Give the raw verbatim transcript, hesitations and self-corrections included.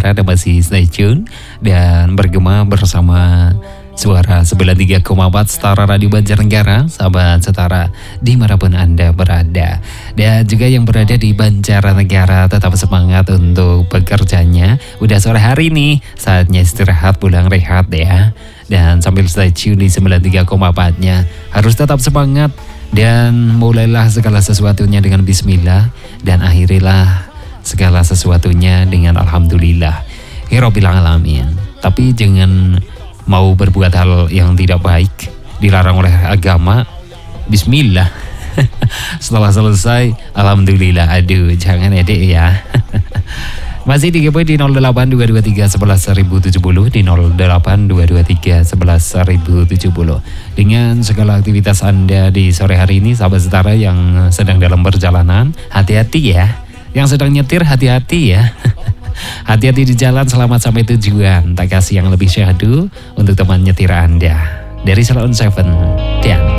Negara dan masih stay tune dan bergema bersama Suara sembilan puluh tiga koma empat Setara Radio Banjarnegara, sahabat setara dimanapun Anda berada. Dan juga yang berada di Banjarnegara, tetap semangat untuk bekerjanya. Udah sore hari nih, saatnya istirahat, pulang rehat ya. Dan sambil stay tune di sembilan puluh tiga koma empat-nya, harus tetap semangat. Dan mulailah segala sesuatunya dengan bismillah, dan akhirilah segala sesuatunya dengan alhamdulillah. Hirobbil alamin. Tapi jangan mau berbuat hal yang tidak baik, dilarang oleh agama, bismillah. Setelah selesai, alhamdulillah. Aduh, jangan ya dek ya. Masih digepoin di nol delapan dua dua tiga sebelas seribu tujuh puluh, di nol delapan dua dua tiga sebelas seribu tujuh puluh. Dengan segala aktivitas Anda di sore hari ini, sahabat setara yang sedang dalam perjalanan, hati-hati ya. Yang sedang nyetir, hati-hati ya. Hati-hati di jalan, selamat sampai tujuan. Tak kasih yang lebih syahdu untuk teman nyetir Anda. Dari Salon Seven dan